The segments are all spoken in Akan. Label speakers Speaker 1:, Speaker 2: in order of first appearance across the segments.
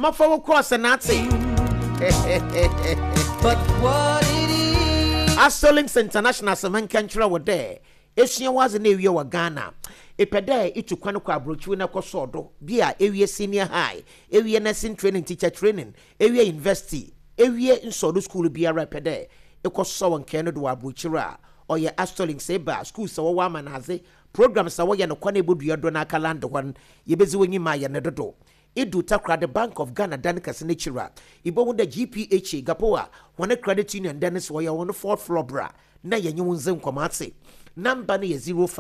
Speaker 1: Mama for cross and Nazi.
Speaker 2: But what it is,
Speaker 1: Astolinks International Semen Country were there. Asian was in area wa Ghana. Epede itu kwano kwa brochu na kosodo. Bia area senior high, area nursing training, teacher training, area university, area in sodo school bia rapede. Eko so nkeno do abrochira. Oye Astolinks eba school sa wa manaze. Program sa wa ya no kwane bodu do na kalando wan yebezi wenyi ma ya nedodo. Idu takra the Bank of Ghana Danica Senechira. Ibo wunda GPHA Gapoa, one credit union Dennis Waya on the 4th floor bra. Na ya nyunzen komate. Number ni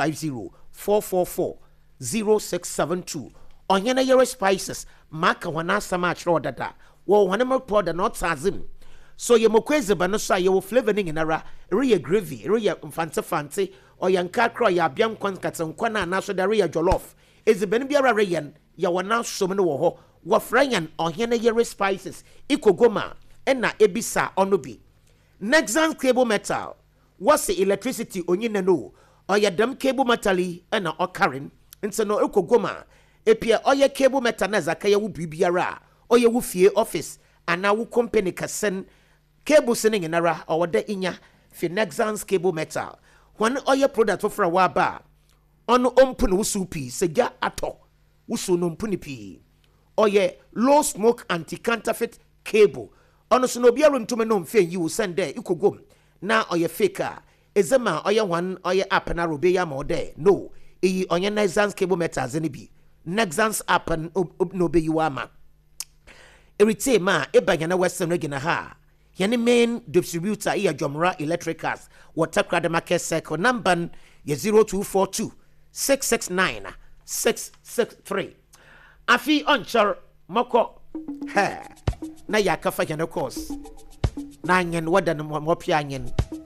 Speaker 1: 050-444-0672. Onyana yere spices. Maka wana sama achro dada. Wa wana mpoda not sazim. So ye mokweze banosa ye wo flavoring inara. Riya gravy, riya fante. O yanka kro ya biam kwan katankwana naso da riya jollof. Ezi beni biara reyen. Ya wana somene wo ho wo franyan ohene yere spices ikogoma ena ebisa onobi Nexans cable metal what's the electricity onyina no oya dam cable metali ena okarin nse no ikogoma epia oya cable metal na zakaya wo bibiara oya wo fie office ana wo company kasen cable sene nara owoda inya fi Nexans cable metal when oya product for wa ba ono ompu no supi seja ato Uso no mpunipi. Oye low smoke anti-counterfeit cable. Ono so no biara ntume no mfe yi wo sende ikogom. Na oye faker. Ezema oye one oye app na robe ya ma ode. No. Iyi onye Nexans cable metals ni bi. Nexans app no be you ama. Erite ma ebanya na Western Region ha. Yani main distributor iya Jomra Electricals. Watakra de market circle number ye 0242 669 663. Afi onchar moko he na yakafa yana course na nyen wadan mo pianyen